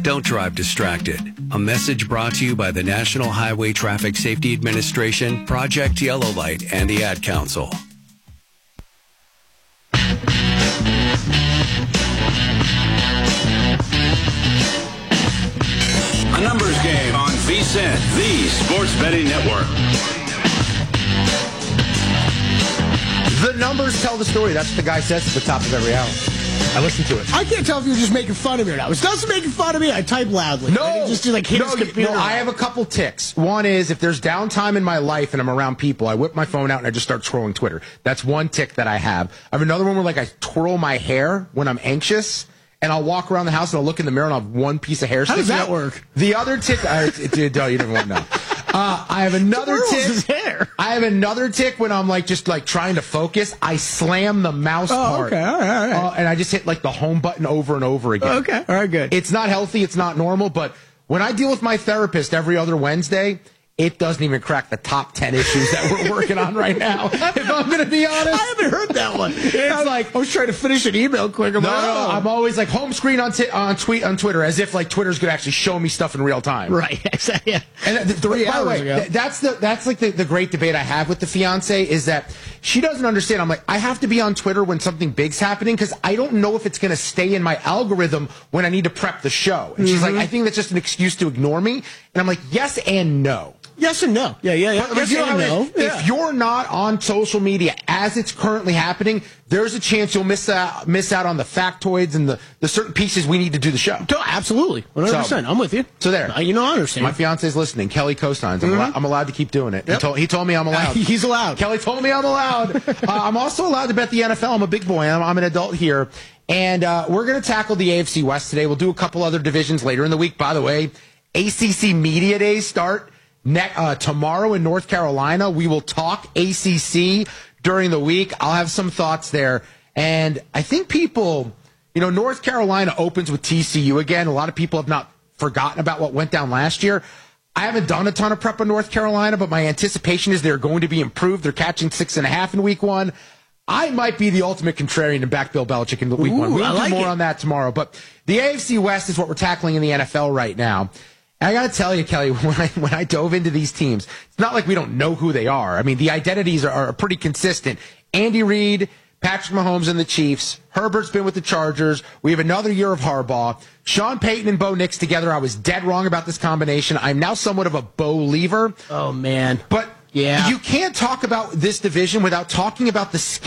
Don't drive distracted. A message brought to you by the National Highway Traffic Safety Administration, Project Yellow Light, and the Ad Council. A numbers game on VSiN, the Sports Betting Network. The numbers tell the story. That's what the guy says at the top of every hour. I listen to it. I can't tell if you're just making fun of me or not. If Dustin making fun of me, I type loudly. No. Just hit his computer. I have a couple ticks. One is if there's downtime in my life and I'm around people, I whip my phone out and I just start scrolling Twitter. That's one tick that I have. I have another one where I twirl my hair when I'm anxious. And I'll walk around the house and I'll look in the mirror and I'll have one piece of hair sticking How does that out. work? The other tick, you didn't want to know. I have another tick. His hair. I have another tick when I'm just trying to focus. I slam the mouse part. Okay, all right. And I just hit the home button over and over again. Okay, all right, good. It's not healthy. It's not normal. But when I deal with my therapist every other Wednesday, it doesn't even crack the top 10 issues that we're working on right now. If I'm going to be honest. I haven't heard that one. It's like, I was trying to finish an email quick. No, I'm always home screen on Twitter, as if Twitter's going to actually show me stuff in real time. Right, exactly. Yeah. And by the way, ago. that's the great debate I have with the fiance is that she doesn't understand. I'm I have to be on Twitter when something big's happening because I don't know if it's going to stay in my algorithm when I need to prep the show. And she's I think that's just an excuse to ignore me. And I'm yes and no. Yes and no. Yeah. Yes and no. If you're not on social media as it's currently happening, there's a chance you'll miss out on the factoids and the certain pieces we need to do the show. Absolutely. 100%. I'm with you. So there. I understand. My fiance's listening. Kelly co-signs. I'm allowed to keep doing it. Yep. He told me I'm allowed. He's allowed. Kelly told me I'm allowed. I'm also allowed to bet the NFL. I'm a big boy. I'm an adult here. And we're going to tackle the AFC West today. We'll do a couple other divisions later in the week. By the way, ACC Media Days start tomorrow in North Carolina. We will talk ACC during the week. I'll have some thoughts there. And I think people, North Carolina opens with TCU again. A lot of people have not forgotten about what went down last year. I haven't done a ton of prep on North Carolina, but my anticipation is they're going to be improved. They're catching 6.5 in week one. I might be the ultimate contrarian and back Bill Belichick in week one. We'll do more on that tomorrow. But the AFC West is what we're tackling in the NFL right now. And I got to tell you, Kelly, when I dove into these teams, it's not like we don't know who they are. I mean, the identities are pretty consistent. Andy Reid, Patrick Mahomes and the Chiefs. Herbert's been with the Chargers. We have another year of Harbaugh. Sean Payton and Bo Nix together. I was dead wrong about this combination. I'm now somewhat of a Bo-lever. Oh, man. But yeah, you can't talk about this division without talking about the